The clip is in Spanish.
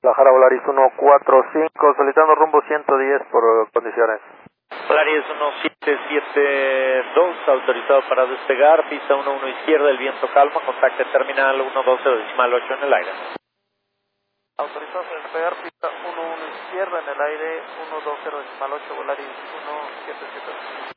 Guadalajara Volaris 145, solicitando rumbo 110 por condiciones. Volaris 1772, autorizado para despegar, pista 11 izquierda, el viento calma, contacte terminal 120.8 en el aire. Autorizado para despegar, pista 11 izquierda en el aire, 120.8, Volaris 177.